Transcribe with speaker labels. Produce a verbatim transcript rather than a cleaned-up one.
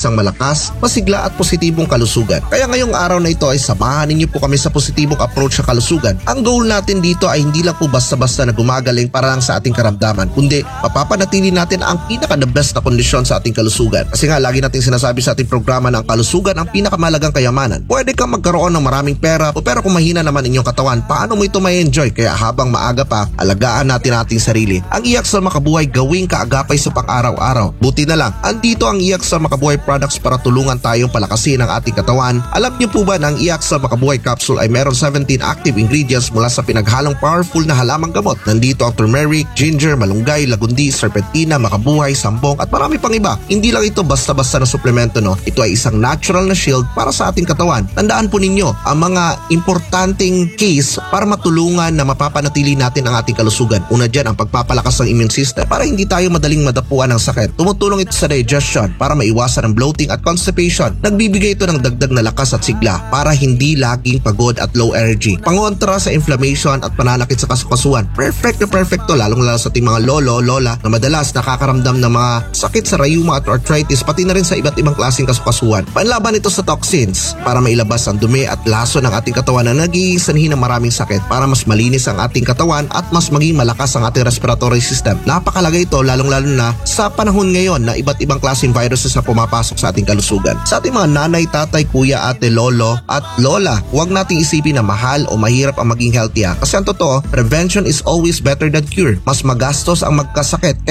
Speaker 1: isang malakas, masigla at positibong kalusugan. Kaya ngayong araw na ito ay samahan ninyo po kami sa positibong approach sa kalusugan. Ang goal natin dito ay hindi lang po basta-basta na gumagaling para lang sa ating karamdaman, kundi mapapanatili natin ang pinaka-the best na kondisyon sa ating kalusugan. Kasi nga lagi nating sinasabi sa ating programa na ang kalusugan ang pinakamalagang kayamanan. Pwede kang magkaroon ng maraming pera o pero kung mahina naman inyong katawan, paano mo ito may enjoy? Kaya habang maaga pa, alagaan natin ating sarili. Ang Iaxal Makabuhay gawing kaagapay sa pang-araw-araw. Buti na lang, andito ang Iaxal Makabuhay products para tulungan tayong palakasin ang ating katawan. Alam niyo po ba na ang Iaxal Makabuhay capsule ay meron seventeen active ingredients mula sa pinaghalong powerful na halamang gamot. Nandito ang turmeric, ginger, malunggay, lagundi, serpentina, makabuhay, sambong at marami pang iba. Hindi lang ito basta-basta na suplemento, no. Ito ay isang natural na shield para sa ating katawan. Tandaan po ninyo ang mga importanteng case para matulungan na mapapanatili natin ang ating kalusugan. Una dyan ang pagpapalakas ng immune system para hindi tayo madaling madapuan ng sakit. Tumutulong ito sa digestion para maiwasan ang bloating at constipation. Nagbibigay ito ng dagdag na lakas at sigla para hindi laging pagod at low energy. Pangontra sa inflammation at pananakit sa kasukasuan. Perfect na perfect to lalong lalo sa ating mga lolo, lola na madalas nakakaramdam ng mga sakit sa rayuma at arthritis pati na rin sa iba't ibang klaseng kasukasuan. Panlaban ito sa toxins para mailabas ang dumi at laso ng ating katawan na nagiging sanhi ng maraming sakit para mas malinis ang ating katawan at mas maging malakas ang ating respiratory system. Napakalaga ito lalong lalo na sa panahon ngayon na iba't ibang klaseng viruses na pumapasok sa ating kalusugan. Sa ating mga nanay, tatay, kuya, ate, lolo at lola, huwag nating isipin na mahal o mahirap ang maging healthy, ha? Kasi ang totoo, prevention is always better than cure. Mas magastos ang magkasakit